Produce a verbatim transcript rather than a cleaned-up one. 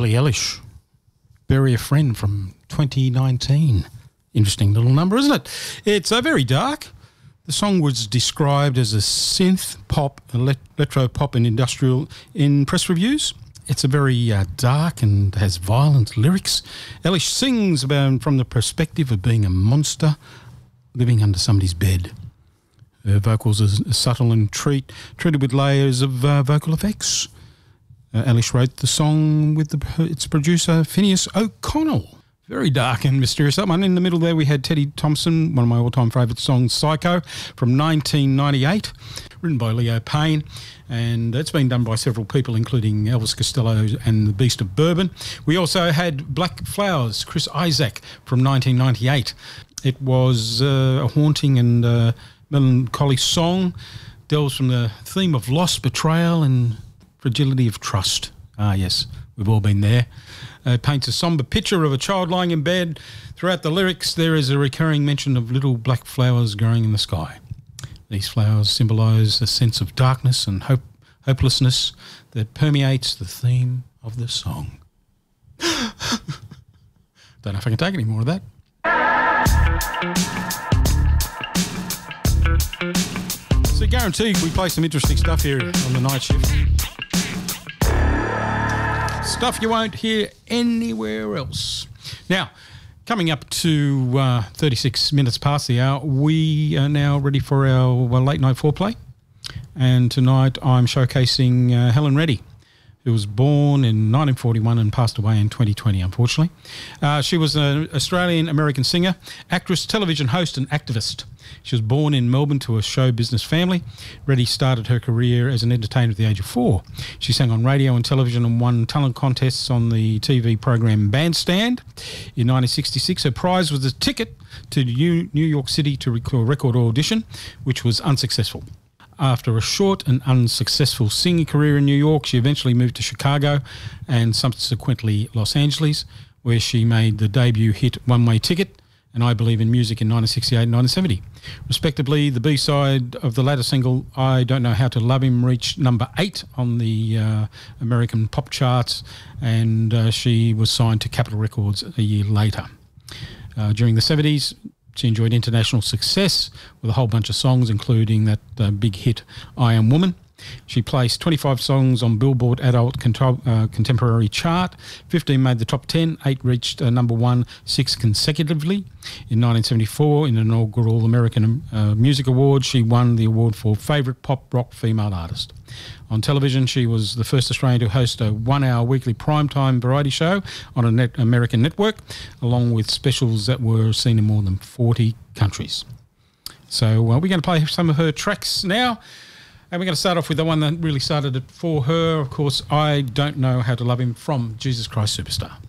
Billie Eilish, Bury a Friend from twenty nineteen. Interesting little number, isn't it? It's uh, very dark. The song was described as a synth pop, electro pop and industrial in press reviews. It's a very uh, dark and has violent lyrics. Eilish sings about from the perspective of being a monster living under somebody's bed. Her vocals are subtle and treat, treated with layers of uh, vocal effects. Uh, Eilish wrote the song with the, its producer, Phineas O'Connell. Very dark and mysterious. That one in the middle there, we had Teddy Thompson, one of my all-time favourite songs, Psycho, from nineteen ninety-eight, written by Leo Payne, and it's been done by several people, including Elvis Costello and the Beast of Bourbon. We also had Black Flowers, Chris Isaak, from nineteen ninety-eight. It was uh, a haunting and uh, melancholy song, delves from the theme of loss, betrayal and fragility of trust. Ah, yes, we've all been there. Uh, paints a sombre picture of a child lying in bed. Throughout the lyrics, there is a recurring mention of little black flowers growing in the sky. These flowers symbolise a sense of darkness and hope, hopelessness that permeates the theme of the song. Don't know if I can take any more of that. So guaranteed we play some interesting stuff here on the night shift. Stuff you won't hear anywhere else. Now, coming up to uh, thirty-six minutes past the hour, we are now ready for our well, late night foreplay. And tonight I'm showcasing uh, Helen Reddy, who was born in nineteen forty-one and passed away in twenty twenty, unfortunately. Uh, she was an Australian-American singer, actress, television host and activist. She was born in Melbourne to a show business family. Reddy started her career as an entertainer at the age of four. She sang on radio and television and won talent contests on the T V program Bandstand. In nineteen sixty-six, her prize was a ticket to New York City to a record audition, which was unsuccessful. After a short and unsuccessful singing career in New York, she eventually moved to Chicago and subsequently Los Angeles, where she made the debut hit One Way Ticket and I Believe in Music in nineteen sixty-eight and nineteen seventy. Respectively, the B-side of the latter single, I Don't Know How to Love Him, reached number eight on the uh, American pop charts, and uh, she was signed to Capitol Records a year later. Uh, during the seventies, she enjoyed international success with a whole bunch of songs, including that uh, big hit, I Am Woman. She placed twenty-five songs on Billboard Adult Contro- uh, Contemporary chart. fifteen made the top ten, eight reached uh, number one, six consecutively. In nineteen seventy-four, in the inaugural American uh, Music Awards, she won the award for Favourite Pop Rock Female Artist. On television, she was the first Australian to host a one-hour weekly primetime variety show on a net American network, along with specials that were seen in more than forty countries. So uh, we're going to play some of her tracks now. And we're going to start off with the one that really started it for her. Of course, I Don't Know How to Love Him from Jesus Christ Superstar.